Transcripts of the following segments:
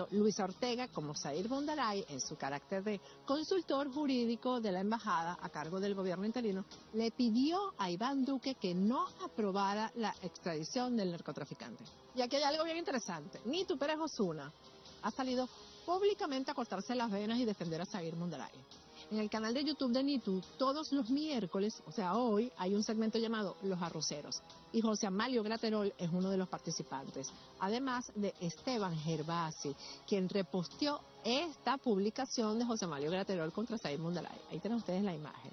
Luis Ortega, como Sair Mundaray, en su carácter de consultor jurídico de la embajada a cargo del gobierno interino, le pidió a Iván Duque que no aprobara la extradición del narcotraficante. Y aquí hay algo bien interesante. Nitu Pérez Osuna ha salido públicamente a cortarse las venas y defender a Sair Mundaray. En el canal de YouTube de Nitu, todos los miércoles, o sea, hoy, hay un segmento llamado Los Arroceros. Y José Amalio Graterol es uno de los participantes. Además de Esteban Gervasi, quien reposteó esta publicación de José Amalio Graterol contra Sair Mundaray. Ahí tienen ustedes la imagen.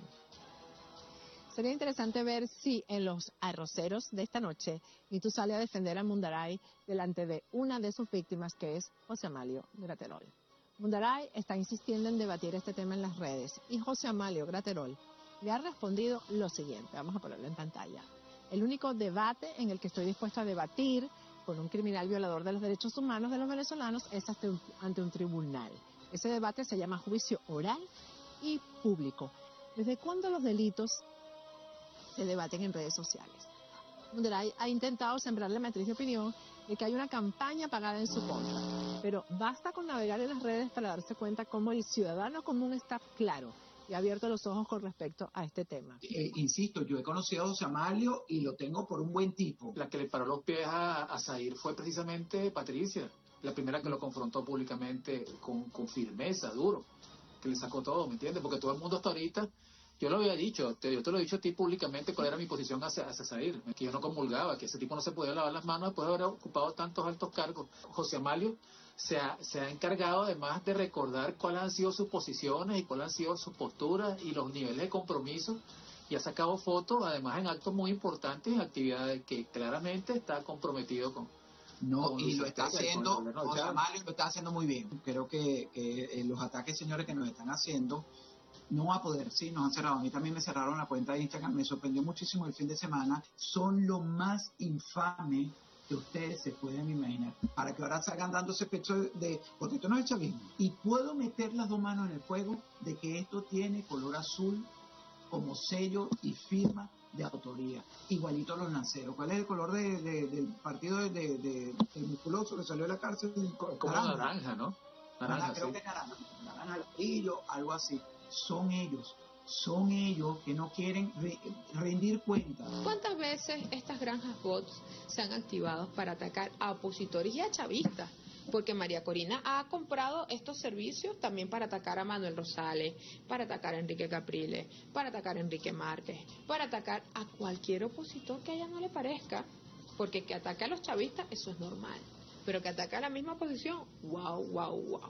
Sería interesante ver si en Los Arroceros de esta noche Nitu sale a defender a Mundaray delante de una de sus víctimas, que es José Amalio Graterol. Mundaray está insistiendo en debatir este tema en las redes y José Amalio Graterol le ha respondido lo siguiente. Vamos a ponerlo en pantalla. El único debate en el que estoy dispuesto a debatir con un criminal violador de los derechos humanos de los venezolanos es ante un tribunal. Ese debate se llama juicio oral y público. ¿Desde cuándo los delitos se debaten en redes sociales? Mundaray ha intentado sembrar la matriz de opinión de que hay una campaña pagada en su contra. Pero basta con navegar en las redes para darse cuenta cómo el ciudadano común está claro y ha abierto los ojos con respecto a este tema. Insisto, yo he conocido a José Amalio y lo tengo por un buen tipo. La que le paró los pies a Sair fue precisamente Patricia, la primera que lo confrontó públicamente con firmeza, duro, que le sacó todo, ¿me entiendes? Porque todo el mundo hasta ahorita, yo lo había dicho, yo te lo he dicho a ti públicamente cuál era mi posición hacia Sair, que yo no comulgaba, que ese tipo no se podía lavar las manos después de haber ocupado tantos altos cargos. José Amalio se ha encargado además de recordar cuáles han sido sus posiciones y cuáles han sido sus posturas y los niveles de compromiso, y ha sacado fotos además en actos muy importantes, en actividades que claramente está comprometido con. No, y lo está haciendo, José Amalio lo está haciendo muy bien. Creo que los ataques, señores, que nos están haciendo no va a poder, sí, nos han cerrado. A mí también me cerraron la cuenta de Instagram, me sorprendió muchísimo el fin de semana. Son lo más infame que ustedes se pueden imaginar, para que ahora salgan dándose pecho porque esto no es chavismo. Y puedo meter las dos manos en el fuego de que esto tiene color azul como sello y firma de autoría, igualito a los lanceros. ¿Cuál es el color del partido del musculoso que salió de la cárcel? Como naranja, ¿no? Naranja, creo que es naranja, amarillo, algo así. Son ellos que no quieren rendir cuentas. ¿Cuántas veces estas granjas bots se han activado para atacar a opositores y a chavistas? Porque María Corina ha comprado estos servicios también para atacar a Manuel Rosales, para atacar a Enrique Capriles, para atacar a Enrique Márquez, para atacar a cualquier opositor que a ella no le parezca. Porque que ataque a los chavistas, eso es normal. Pero que ataque a la misma oposición, wow, wow, wow.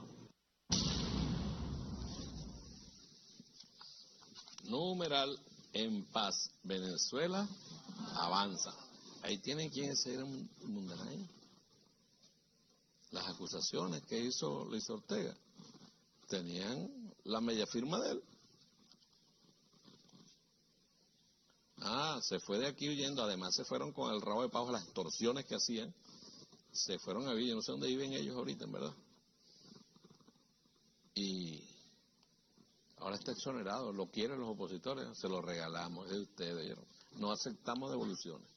Numeral en paz. Venezuela avanza. Ahí tienen quién es Sair Mundaray. Las acusaciones que hizo Luis Ortega tenían la media firma de él. Se fue de aquí huyendo. Además se fueron con el rabo de pavo las extorsiones que hacían. Se fueron a vivir. Yo no sé dónde viven ellos ahorita, en verdad. Y ahora está exonerado. Lo quieren los opositores. Se lo regalamos. Es de ustedes. No aceptamos devoluciones.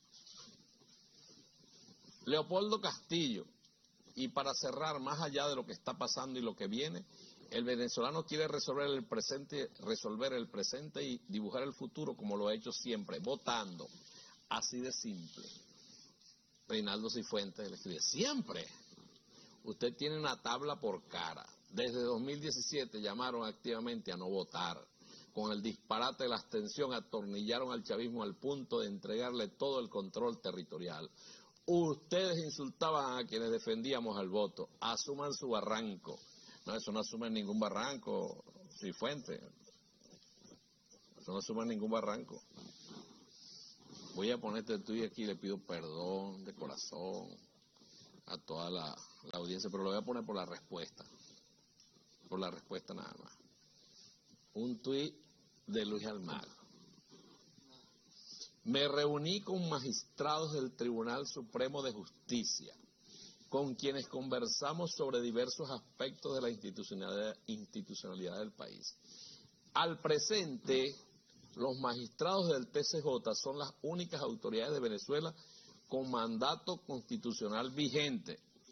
Leopoldo Castillo. Y para cerrar, más allá de lo que está pasando y lo que viene, el venezolano quiere resolver el presente y dibujar el futuro como lo ha hecho siempre, votando. Así de simple. Reinaldo Cifuentes le escribe, siempre. Usted tiene una tabla por cara. Desde 2017 llamaron activamente a no votar. Con el disparate de la abstención atornillaron al chavismo al punto de entregarle todo el control territorial. Ustedes insultaban a quienes defendíamos el voto. Asuman su barranco. No, eso no asume ningún barranco, Cifuentes. Eso no asume ningún barranco. Voy a ponerte el tuyo aquí y le pido perdón de corazón a toda la audiencia, pero lo voy a poner por la respuesta. Por la respuesta nada más. Un tuit de Luis Almagro. Me reuní con magistrados del Tribunal Supremo de Justicia, con quienes conversamos sobre diversos aspectos de la institucionalidad del país. Al presente, los magistrados del TCJ son las únicas autoridades de Venezuela con mandato constitucional vigente.